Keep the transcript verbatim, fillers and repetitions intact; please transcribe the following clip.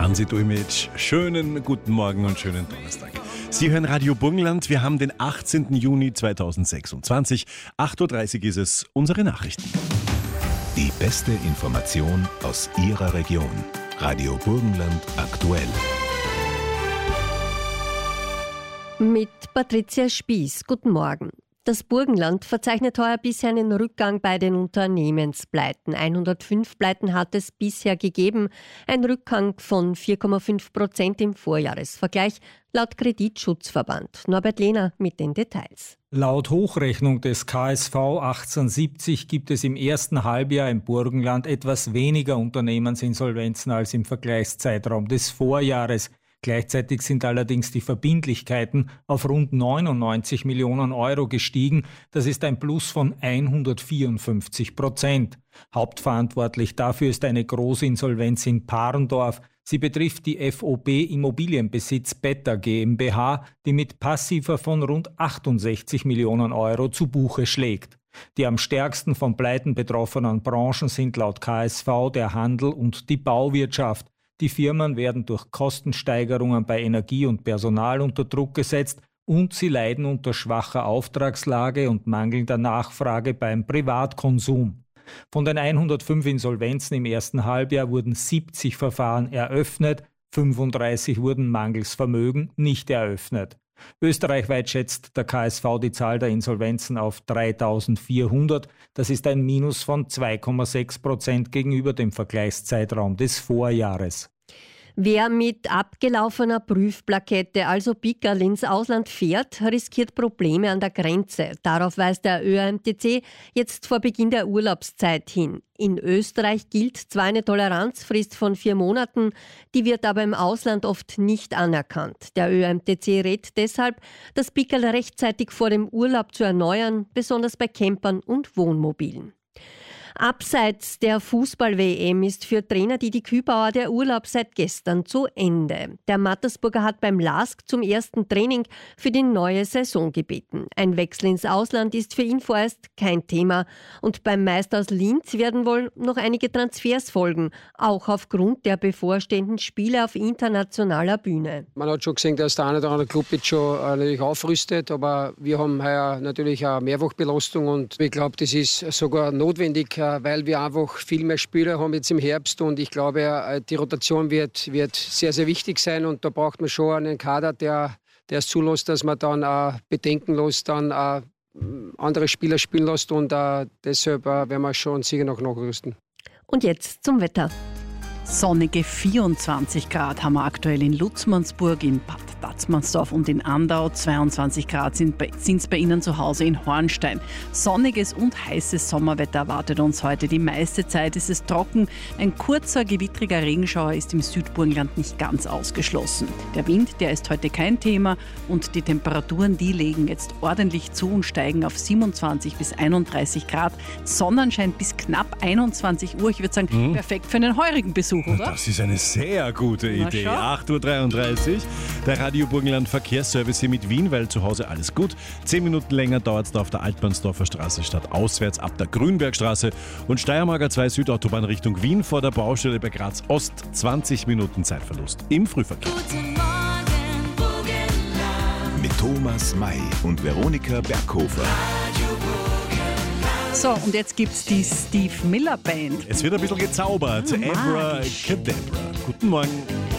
Hansi Dulmitsch, schönen guten Morgen und schönen Donnerstag. Sie hören Radio Burgenland, wir haben den achtzehnten Juni zweitausendsechsundzwanzig. acht Uhr dreißig ist es, unsere Nachrichten. Die beste Information aus Ihrer Region. Radio Burgenland aktuell. Mit Patricia Spieß, guten Morgen. Das Burgenland verzeichnet heuer bisher einen Rückgang bei den Unternehmenspleiten. hundertfünf Pleiten hat es bisher gegeben, ein Rückgang von vier Komma fünf Prozent im Vorjahresvergleich, laut Kreditschutzverband. Norbert Lehner mit den Details. Laut Hochrechnung des K S V achtzehnhundertsiebzig gibt es im ersten Halbjahr im Burgenland etwas weniger Unternehmensinsolvenzen als im Vergleichszeitraum des Vorjahres. Gleichzeitig sind allerdings die Verbindlichkeiten auf rund neunundneunzig Millionen Euro gestiegen. Das ist ein Plus von hundertvierundfünfzig Prozent. Hauptverantwortlich dafür ist eine Großinsolvenz in Parndorf. Sie betrifft die F O B Immobilienbesitz Better GmbH, die mit Passiva von rund achtundsechzig Millionen Euro zu Buche schlägt. Die am stärksten von Pleiten betroffenen Branchen sind laut K S V der Handel und die Bauwirtschaft. Die Firmen werden durch Kostensteigerungen bei Energie und Personal unter Druck gesetzt und sie leiden unter schwacher Auftragslage und mangelnder Nachfrage beim Privatkonsum. Von den hundertfünf Insolvenzen im ersten Halbjahr wurden siebzig Verfahren eröffnet, fünfunddreißig wurden mangels Vermögen nicht eröffnet. Österreichweit schätzt der K S V die Zahl der Insolvenzen auf dreitausendvierhundert. Das ist ein Minus von zwei Komma sechs Prozent gegenüber dem Vergleichszeitraum des Vorjahres. Wer mit abgelaufener Prüfplakette, also Pickerl, ins Ausland fährt, riskiert Probleme an der Grenze. Darauf weist der Ö A M T C jetzt vor Beginn der Urlaubszeit hin. In Österreich gilt zwar eine Toleranzfrist von vier Monaten, die wird aber im Ausland oft nicht anerkannt. Der Ö A M T C rät deshalb, das Pickerl rechtzeitig vor dem Urlaub zu erneuern, besonders bei Campern und Wohnmobilen. Abseits der Fußball-W M ist für Trainer Didi Kübauer der Urlaub seit gestern zu Ende. Der Mattersburger hat beim L A S K zum ersten Training für die neue Saison gebeten. Ein Wechsel ins Ausland ist für ihn vorerst kein Thema. Und beim Meister aus Linz werden wohl noch einige Transfers folgen, auch aufgrund der bevorstehenden Spiele auf internationaler Bühne. Man hat schon gesehen, dass der eine oder andere Club jetzt schon natürlich aufrüstet, aber wir haben heuer natürlich eine Mehrfachbelastung und ich glaube, das ist sogar notwendig, weil wir einfach viel mehr Spieler haben jetzt im Herbst und ich glaube, die Rotation wird, wird sehr, sehr wichtig sein und da braucht man schon einen Kader, der, der es zulässt, dass man dann äh, bedenkenlos dann äh, andere Spieler spielen lässt und äh, deshalb äh, werden wir schon sicher noch nachrüsten. Und jetzt zum Wetter. Sonnige vierundzwanzig Grad haben wir aktuell in Lutzmannsburg, in Bad Tatzmannsdorf und in Andau. zweiundzwanzig Grad sind es bei Ihnen zu Hause in Hornstein. Sonniges und heißes Sommerwetter erwartet uns heute. Die meiste Zeit ist es trocken. Ein kurzer, gewittriger Regenschauer ist im Südburgenland nicht ganz ausgeschlossen. Der Wind, der ist heute kein Thema und die Temperaturen, die legen jetzt ordentlich zu und steigen auf siebenundzwanzig bis einunddreißig Grad. Sonnenschein bis knapp einundzwanzig Uhr. Ich würde sagen, mhm. perfekt für einen heurigen Besuch. Oder? Das ist eine sehr gute Idee. acht Uhr dreiunddreißig. Der Radio Burgenland Verkehrsservice hier mit Wien, weil zu Hause alles gut. Zehn Minuten länger dauert es da auf der Altmannsdorfer Straße statt auswärts ab der Grünbergstraße und Steiermarker zwei Südautobahn Richtung Wien vor der Baustelle bei Graz Ost. zwanzig Minuten Zeitverlust im Frühverkehr. Guten Morgen, Burgenland. Mit Thomas May und Veronika Berghofer. So, und jetzt gibt's die Steve Miller Band. Es wird ein bisschen gezaubert. Magisch. Abracadabra. Guten Morgen.